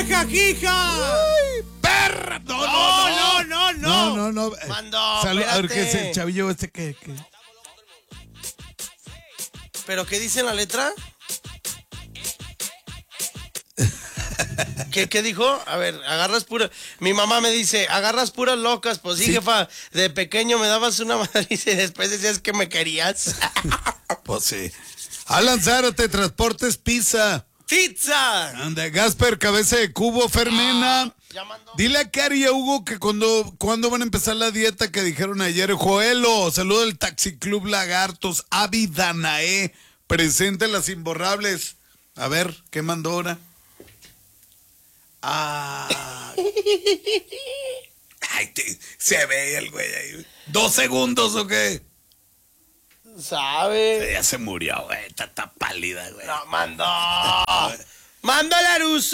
vieja jija! ¡Ay, perra! No. Mandó, A ver, ¿qué es espérate. el chavillo este que? ¿Pero qué dice en la letra? ¿Qué dijo? A ver, agarras pura... Mi mamá me dice, agarras puras locas. Pues sí, Sí. jefa, de pequeño me dabas una madriz y después decías que me querías. Pues sí. Alan Zárate, Transportes Pizza. ¡Pizza! Anda, Gasper, Cabeza de Cubo, Fermena. Ya mandó. Dile a Cari y a Hugo que cuando van a empezar la dieta que dijeron ayer. Joelo, saludo del Taxi Club Lagartos. Avi Danae, presente las imborrables. A ver, ¿qué mandó ahora? Se ve el güey ahí. 2 segundos o qué. ¿Sabe? Ya se murió, güey. Está pálida, güey. No, mandó. ¡Manda Laruso!